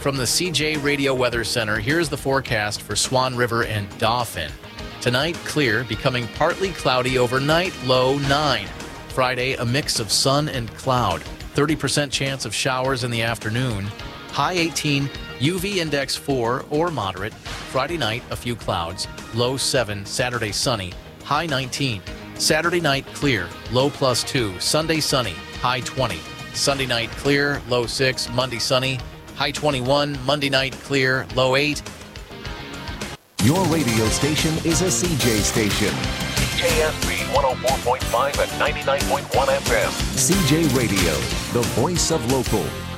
From the CJ Radio Weather Center, here's the forecast for Swan River and Dauphin. Tonight, clear, becoming partly cloudy overnight, low 9. Friday, a mix of sun and cloud. 30% chance of showers in the afternoon. High 18, UV index 4 or moderate. Friday night, a few clouds. Low 7, Saturday sunny. High 19. Saturday night, clear. Low +2. Sunday sunny. High 20. Sunday night, clear. Low 6. Monday sunny. High 21. Monday night, clear. Low 8. Your radio station is a CJ station. KSB 104.5 and 99.1 FM. CJ Radio, the voice of local.